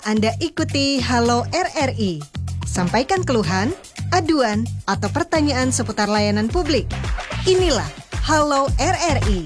Anda ikuti Halo RRI. Sampaikan keluhan, aduan, atau pertanyaan seputar layanan publik. Inilah Halo RRI.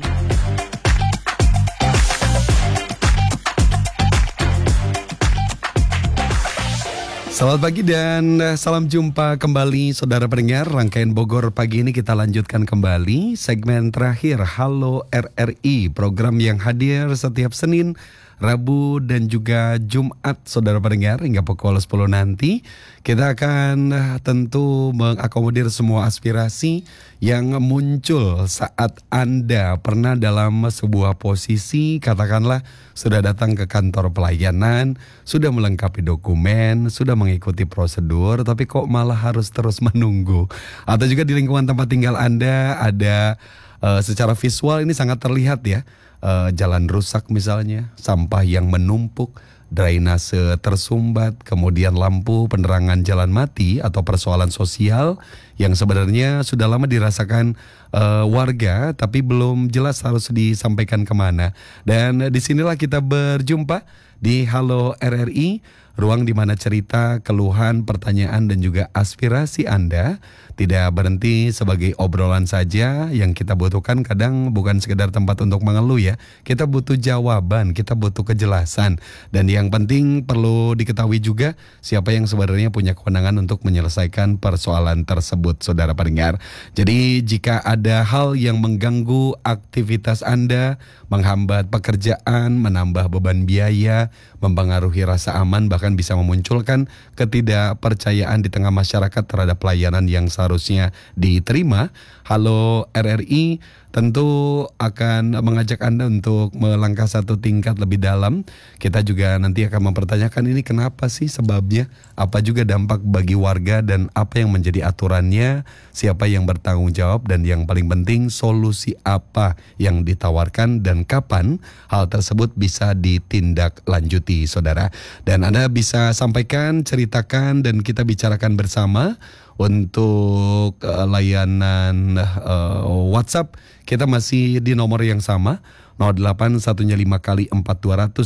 Selamat pagi dan salam jumpa kembali saudara pendengar. Rangkaian Bogor pagi ini kita lanjutkan kembali segmen terakhir Halo RRI, program yang hadir setiap Senin, Rabu dan juga Jumat saudara pendengar hingga pukul 10 nanti. Kita akan tentu mengakomodir semua aspirasi yang muncul saat Anda pernah dalam sebuah posisi, katakanlah sudah datang ke kantor pelayanan, sudah melengkapi dokumen, sudah mengikuti prosedur, tapi kok malah harus terus menunggu. Atau juga di lingkungan tempat tinggal Anda ada secara visual ini sangat terlihat ya, jalan rusak misalnya, sampah yang menumpuk, drainase tersumbat, kemudian lampu penerangan jalan mati atau persoalan sosial yang sebenarnya sudah lama dirasakan warga tapi belum jelas harus disampaikan kemana. Dan disinilah kita berjumpa di Halo RRI, ruang di mana cerita, keluhan, pertanyaan dan juga aspirasi Anda tidak berhenti sebagai obrolan saja. Yang kita butuhkan kadang bukan sekedar tempat untuk mengeluh ya. Kita butuh jawaban, kita butuh kejelasan. Dan yang penting perlu diketahui juga siapa yang sebenarnya punya kewenangan untuk menyelesaikan persoalan tersebut, saudara pendengar. Jadi jika ada hal yang mengganggu aktivitas Anda, menghambat pekerjaan, menambah beban biaya, mempengaruhi rasa aman, bahkan bisa memunculkan ketidakpercayaan di tengah masyarakat terhadap pelayanan yang seharusnya diterima, Halo RRI tentu akan mengajak Anda untuk melangkah satu tingkat lebih dalam. Kita juga nanti akan mempertanyakan ini kenapa sih sebabnya, apa juga dampak bagi warga dan apa yang menjadi aturannya, siapa yang bertanggung jawab, dan yang paling penting solusi apa yang ditawarkan dan kapan hal tersebut bisa ditindaklanjuti, saudara. Dan Anda bisa sampaikan, ceritakan, dan kita bicarakan bersama. Untuk layanan WhatsApp kita masih di nomor yang sama 0815 kali 4200